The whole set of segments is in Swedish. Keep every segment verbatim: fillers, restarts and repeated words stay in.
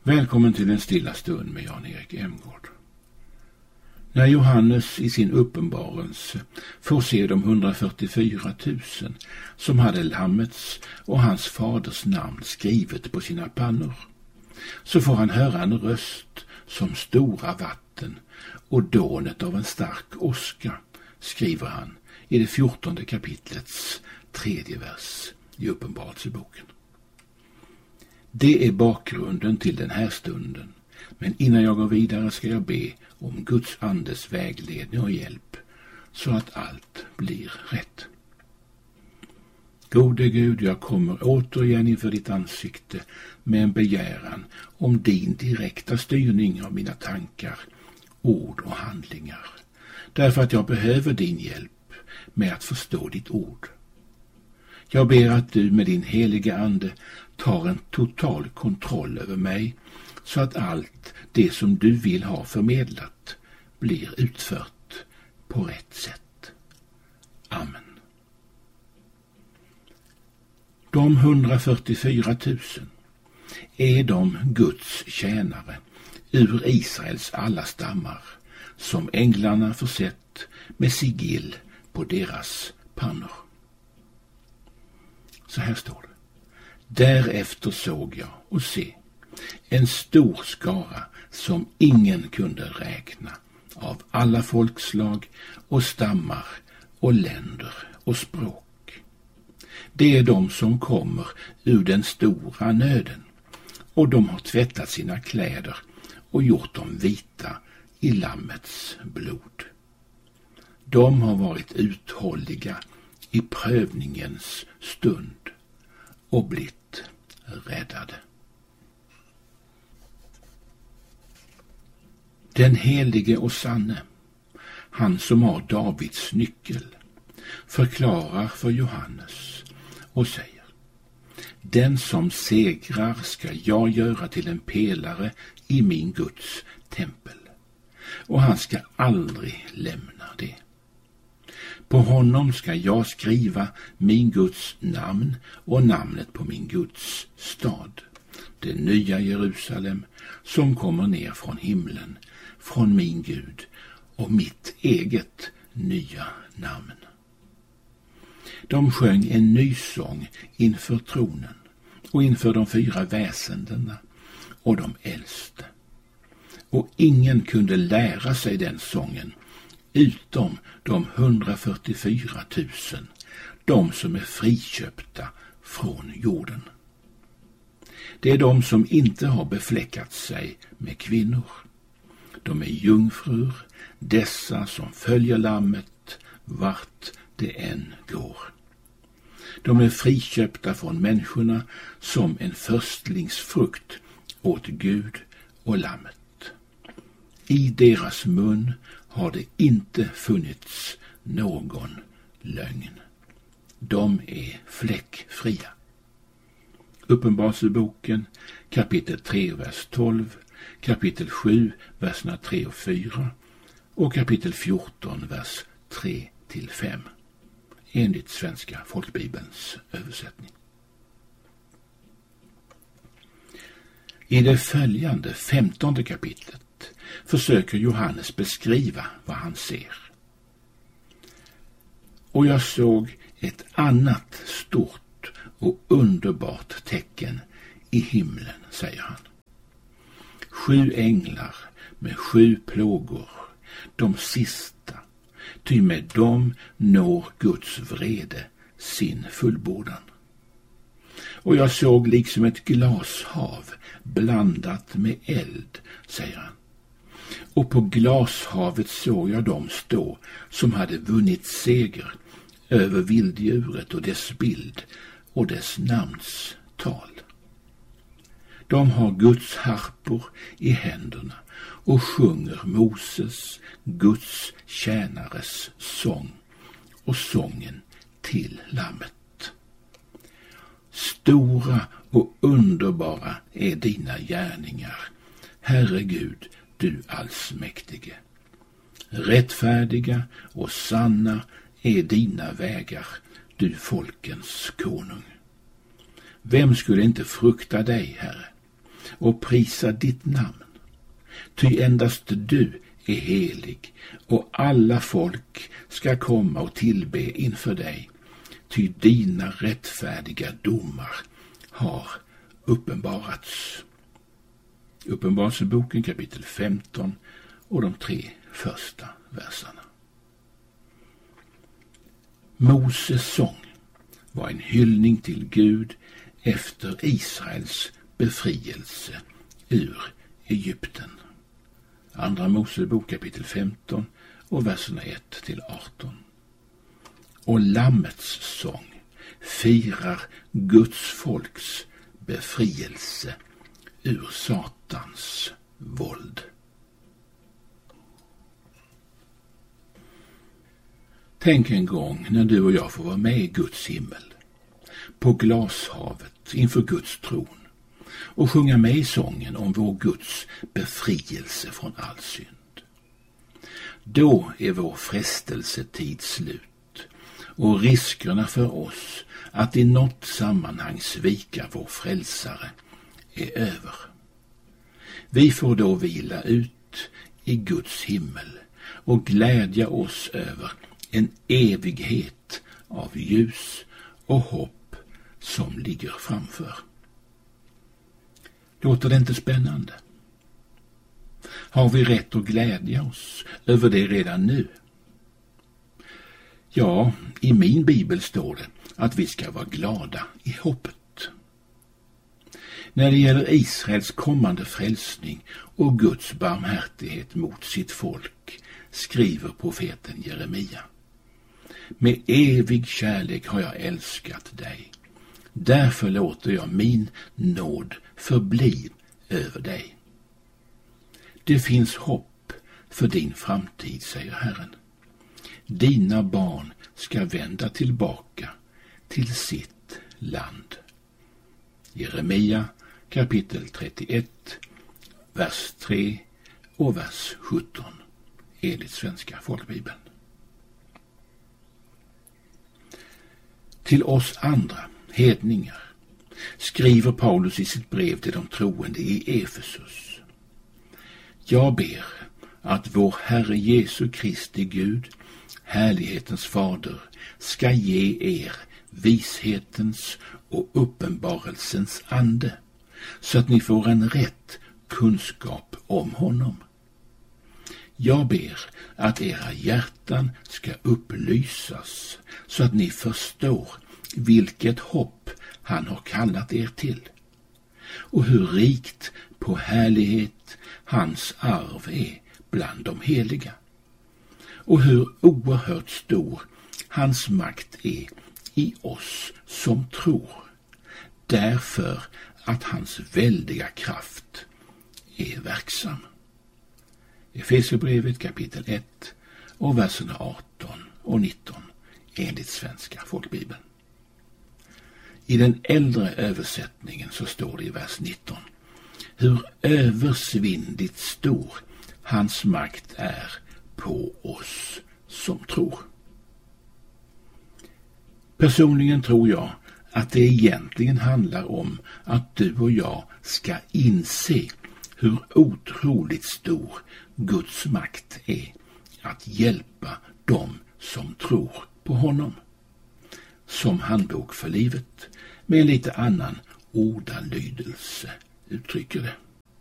Välkommen till en stilla stund med Jan-Erik Emgård. När Johannes i sin uppenbarelse får se de hundrafyrtiofyra tusen som hade lammets och hans faders namn skrivet på sina pannor, så får han höra en röst som stora vatten och dånet av en stark åska, skriver han i det fjortonde kapitlets tredje vers i Uppenbarelseboken. Det är bakgrunden till den här stunden, men innan jag går vidare ska jag be om Guds andes vägledning och hjälp så att allt blir rätt. Gode Gud, jag kommer återigen inför ditt ansikte med en begäran om din direkta styrning av mina tankar, ord och handlingar, därför att jag behöver din hjälp med att förstå ditt ord. Jag ber att du med din heliga ande tar en total kontroll över mig så att allt det som du vill ha förmedlat blir utfört på rätt sätt. Amen. De hundrafyrtiofyra tusen är de Guds tjänare ur Israels alla stammar som änglarna försett med sigill på deras pannor. Så här står det. Därefter såg jag och se en stor skara som ingen kunde räkna, av alla folkslag och stammar och länder och språk. Det är de som kommer ur den stora nöden, och de har tvättat sina kläder och gjort dem vita i lammets blod. De har varit uthålliga i prövningens stund och blivit räddade. Den helige och sanne, han som har Davids nyckel, förklarar för Johannes och säger: den som segrar ska jag göra till en pelare i min Guds tempel, och han ska aldrig lämna det. På honom ska jag skriva min Guds namn och namnet på min Guds stad, det nya Jerusalem som kommer ner från himlen, från min Gud, och mitt eget nya namn. De sjöng en ny sång inför tronen och inför de fyra väsendena och de äldste. Och ingen kunde lära sig den sången utom de hundrafyrtiofyra tusen, de som är friköpta från jorden. Det är de som inte har befläckat sig med kvinnor. De är jungfrur, dessa som följer lammet vart det än går. De är friköpta från människorna som en förstlingsfrukt åt Gud och lammet. I deras mun har det inte funnits någon lögn. De är fläckfria. Uppenbarelseboken kapitel tre, vers tolv, kapitel sju, verserna tre och fyra och kapitel fjorton, vers tre till fem, enligt Svenska folkbibelns översättning. I det följande femtonde kapitlet försöker Johannes beskriva vad han ser. Och jag såg ett annat stort och underbart tecken i himlen, säger han. Sju änglar med sju plågor, de sista, ty med dem når Guds vrede sin fullbordan. Och jag såg liksom ett glashav blandat med eld, säger han. Och på glashavet såg jag dem stå som hade vunnit seger över vilddjuret och dess bild och dess namns tal. De har Guds harpor i händerna och sjunger Moses, Guds tjänares sång, och sången till lammet. Stora och underbara är dina gärningar, Herre Gud, du allsmäktige. Rättfärdiga och sanna är dina vägar, du folkens konung. Vem skulle inte frukta dig, Herre? och prisa ditt namn. Ty endast du är helig, och alla folk ska komma och tillbe inför dig. Ty dina rättfärdiga domar har uppenbarats. Uppenbarelseboken kapitel femton och de tre första verserna. Moses sång var en hyllning till Gud efter Israels befrielse ur Egypten. Andra Mosebok kapitel femton och verserna ett till arton. Och Lammets sång firar Guds folks befrielse ur Satans våld. Tänk en gång när du och jag får vara med i Guds himmel, på glashavet inför Guds tron, och sjunga med i sången om vår Guds befrielse från all synd. Då är vår frestelsetid slut, och riskerna för oss att i något sammanhang svika vår frälsare är över. Vi får då vila ut i Guds himmel och glädja oss över en evighet av ljus och hopp som ligger framför. Låter det inte spännande? Har vi rätt att glädja oss över det redan nu? Ja, i min bibel står det att vi ska vara glada i hoppet. När det gäller Israels kommande frälsning och Guds barmhärtighet mot sitt folk skriver profeten Jeremia: med evig kärlek har jag älskat dig. Därför låter jag min nåd förbli över dig. Det finns hopp för din framtid, säger Herren. Dina barn ska vända tillbaka till sitt land. Jeremia kapitel trettioett, vers tre och vers sjutton enligt Svenska folkbibeln. Till oss andra, hedningar, skriver Paulus i sitt brev till de troende i Efesus: jag ber att vår Herre Jesu Kristi Gud, härlighetens fader, ska ge er vishetens och uppenbarelsens ande, så att ni får en rätt kunskap om honom. Jag ber att era hjärtan ska upplysas, så att ni förstår vilket hopp han har kallat er till, och hur rikt på härlighet hans arv är bland de heliga, och hur oerhört stor hans makt är i oss som tror, därför att hans väldiga kraft är verksam. Efesierbrevet kapitel ett och verserna arton och nitton enligt Svenska folkbibeln. I den äldre översättningen så står det i vers nitton: hur översvindigt stor hans makt är på oss som tror. Personligen tror jag att det egentligen handlar om att du och jag ska inse hur otroligt stor Guds makt är att hjälpa dem som tror på honom. Som handbok för livet med en lite annan ordalydelse uttrycker det.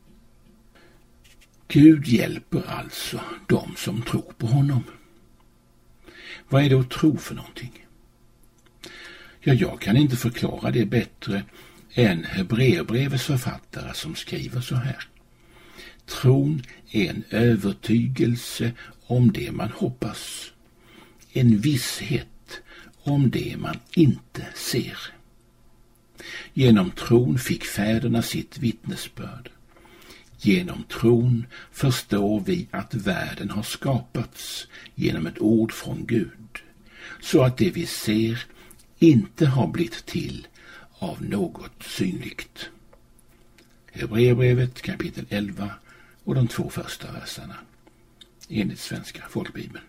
Gud hjälper alltså dem som tror på honom. Vad är det att tro för någonting? Ja, jag kan inte förklara det bättre än Hebreerbrevets författare som skriver så här: tron är en övertygelse om det man hoppas, en visshet om det man inte ser. Genom tron fick fäderna sitt vittnesbörd. Genom tron förstår vi att världen har skapats genom ett ord från Gud, så att det vi ser inte har blivit till av något synligt. Hebreerbrevet kapitel elva och de två första verserna enligt Svenska folkbibeln.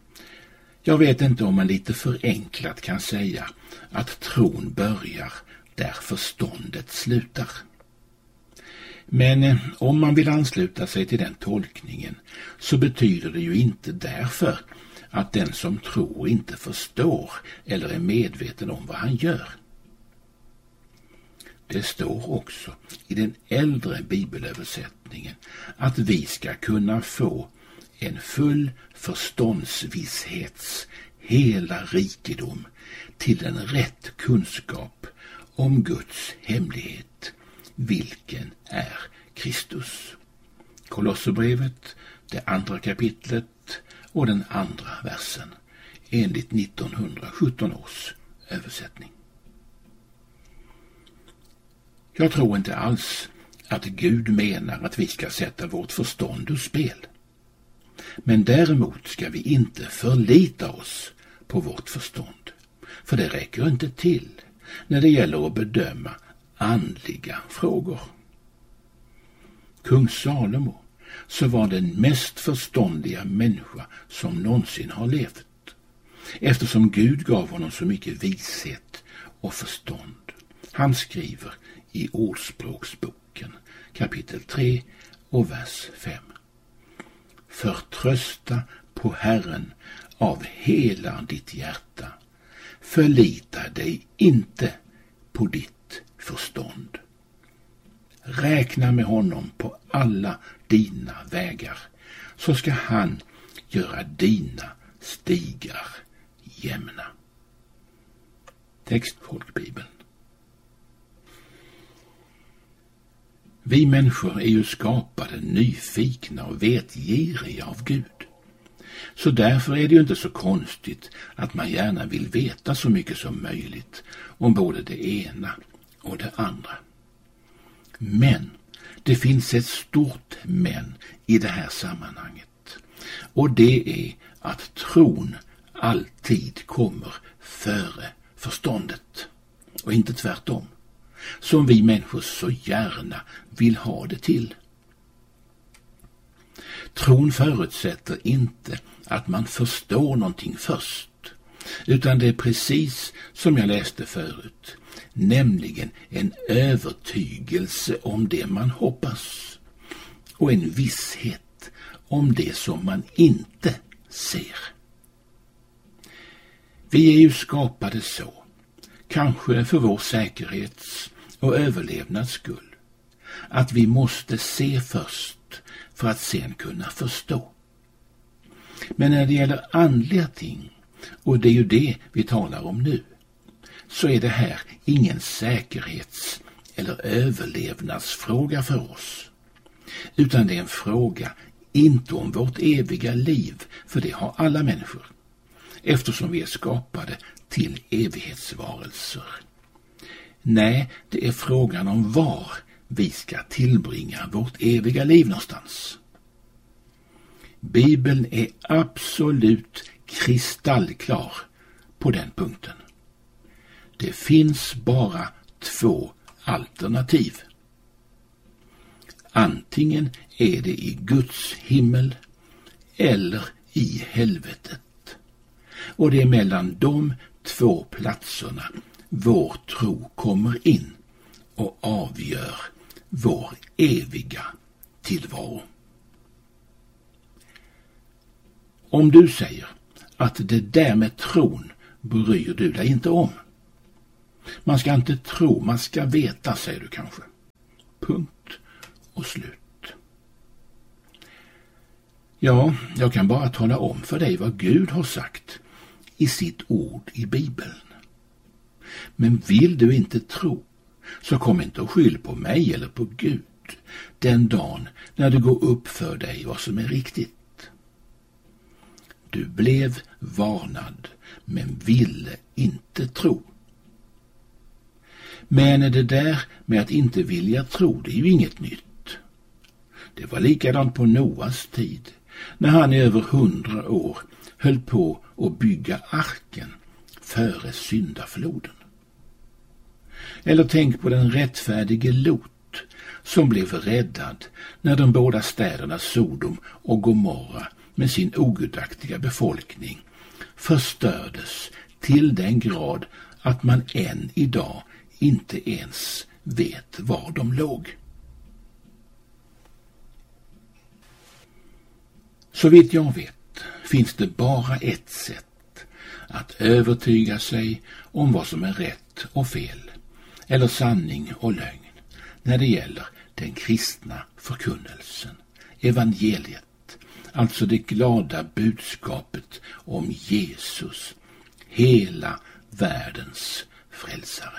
Jag vet inte om man lite förenklat kan säga att tron börjar där förståndet slutar. Men eh, om man vill ansluta sig till den tolkningen så betyder det ju inte därför att den som tror inte förstår eller är medveten om vad han gör. Det står också i den äldre bibelöversättningen att vi ska kunna få en full förståndsvisshets hela rikedom till en rätt kunskap om Guds hemlighet, vilken är Kristus. Kolosserbrevet, det andra kapitlet och den andra versen, enligt nittonhundrasjutton års översättning. Jag tror inte alls att Gud menar att vi ska sätta vårt förstånd ur spel. Men däremot ska vi inte förlita oss på vårt förstånd, för det räcker inte till när det gäller att bedöma andliga frågor. Kung Salomo så var den mest förståndiga människa som någonsin har levt, eftersom Gud gav honom så mycket vishet och förstånd. Han skriver i Ordspråksboken kapitel tre och vers fem. Förtrösta på Herren av hela ditt hjärta. Förlita dig inte på ditt förstånd. Räkna med honom på alla dina vägar, så ska han göra dina stigar jämna. Text Folkbibeln. Vi människor är ju skapade nyfikna och vetgiriga av Gud. Så därför är det ju inte så konstigt att man gärna vill veta så mycket som möjligt om både det ena och det andra. Men det finns ett stort men i det här sammanhanget. Och det är att tron alltid kommer före förståndet. Och inte tvärtom. Som vi människor så gärna vill ha det till. Tron förutsätter inte att man förstår någonting först, utan det är precis som jag läste förut, nämligen en övertygelse om det man hoppas och en visshet om det som man inte ser. Vi är ju skapade så, kanske för vår säkerhets- och överlevnads skull, att vi måste se först för att sen kunna förstå. Men när det gäller andliga ting, och det är ju det vi talar om nu, så är det här ingen säkerhets- eller överlevnadsfråga för oss, utan det är en fråga inte om vårt eviga liv, för det har alla människor, eftersom vi är skapade till evighetsvarelser. Nej, det är frågan om var vi ska tillbringa vårt eviga liv någonstans. Bibeln är absolut kristallklar på den punkten. Det finns bara två alternativ. Antingen är det i Guds himmel eller i helvetet. Och det är mellan de två platserna vår tro kommer in och avgör vår eviga tillvaro. Om du säger att det där med tron bryr du dig inte om. Man ska inte tro, man ska veta, säger du kanske. Punkt och slut. Ja, jag kan bara tala om för dig vad Gud har sagt i sitt ord i Bibeln. Men vill du inte tro, så kom inte och skyll på mig eller på Gud den dagen när det går upp för dig vad som är riktigt. Du blev varnad men ville inte tro. Men det där med att inte vilja tro, det är ju inget nytt. Det var likadant på Noas tid, när han i över hundra år höll på att bygga arken före syndafloden. Eller tänk på den rättfärdige Lot som blev räddad när de båda städerna Sodom och Gomorra med sin ogudaktiga befolkning förstördes till den grad att man än idag inte ens vet var de låg. Så vitt jag vet finns det bara ett sätt att övertyga sig om vad som är rätt och fel, eller sanning och lögn, när det gäller den kristna förkunnelsen, evangeliet, alltså det glada budskapet om Jesus, hela världens frälsare.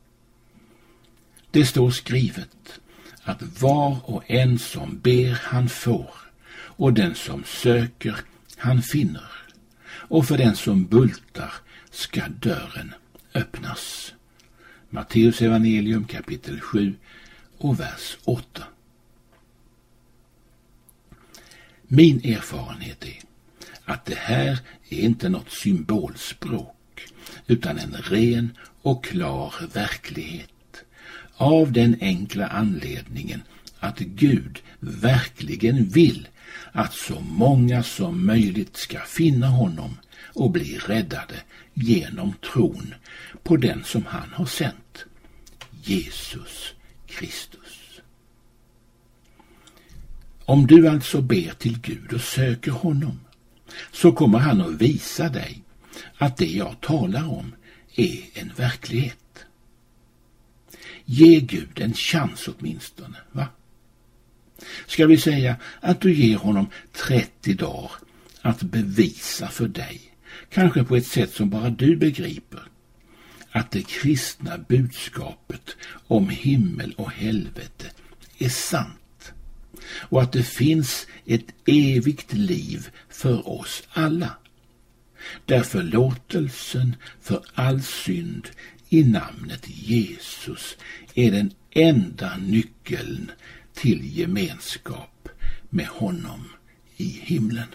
Det står skrivet att var och en som ber han får, och den som söker han finner, och för den som bultar ska dörren öppnas. Matteus evangelium kapitel sju och vers åtta. Min erfarenhet är att det här är inte något symbolspråk, utan en ren och klar verklighet, av den enkla anledningen att Gud verkligen vill att så många som möjligt ska finna honom och bli räddade genom tron på den som han har sänt, Jesus Kristus. Om du alltså ber till Gud och söker honom, så kommer han att visa dig att det jag talar om är en verklighet. Ge Gud en chans åtminstone, va? Ska vi säga att du ger honom trettio dagar att bevisa för dig, kanske på ett sätt som bara du begriper, att det kristna budskapet om himmel och helvete är sant, och att det finns ett evigt liv för oss alla, där förlåtelsen för all synd i namnet Jesus är den enda nyckeln till gemenskap med honom i himlen.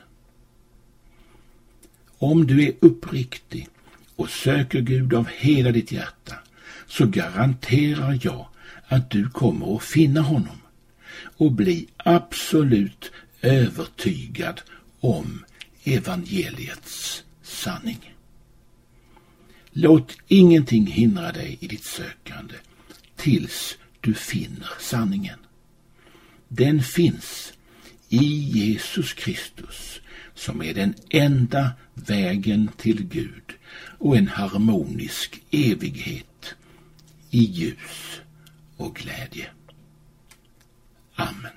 Om du är uppriktig och söker Gud av hela ditt hjärta, så garanterar jag att du kommer att finna honom och bli absolut övertygad om evangeliets sanning. Låt ingenting hindra dig i ditt sökande tills du finner sanningen. Den finns i Jesus Kristus, som är den enda vägen till Gud och en harmonisk evighet i ljus och glädje. Amen.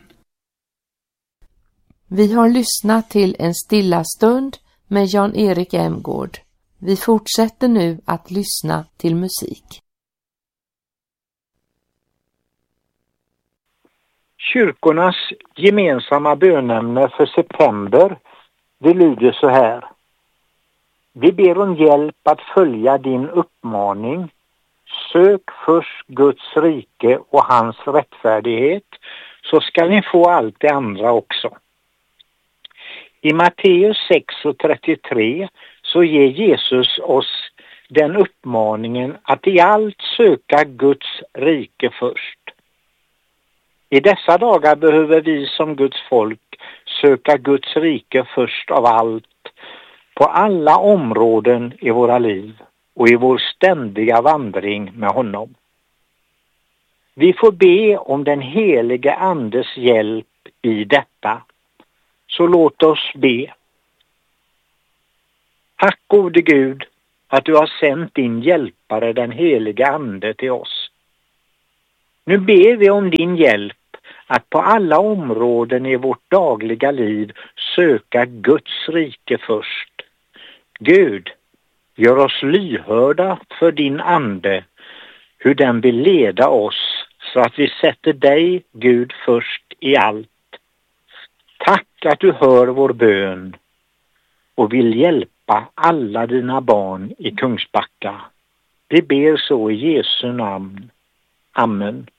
Vi har lyssnat till En stilla stund med Jan-Erik Emgård. Vi fortsätter nu att lyssna till musik. Kyrkornas gemensamma bönämne för september, det lyder så här. Vi ber om hjälp att följa din uppmaning. Sök först Guds rike och hans rättfärdighet, så ska ni få allt det andra också. I Matteus sex och trettiotre så ger Jesus oss den uppmaningen att i allt söka Guds rike först. I dessa dagar behöver vi som Guds folk söka Guds rike först av allt, på alla områden i våra liv och i vår ständiga vandring med honom. Vi får be om den helige Andes hjälp i detta. Så låt oss be. Tack gode Gud att du har sänt din hjälpare, den helige Ande, till oss. Nu ber vi om din hjälp att på alla områden i vårt dagliga liv söka Guds rike först. Gud, gör oss lyhörda för din ande, hur den vill leda oss, så att vi sätter dig, Gud, först i allt. Tack att du hör vår bön och vill hjälpa alla dina barn i Kungsbacka. Vi ber så i Jesu namn. Amen.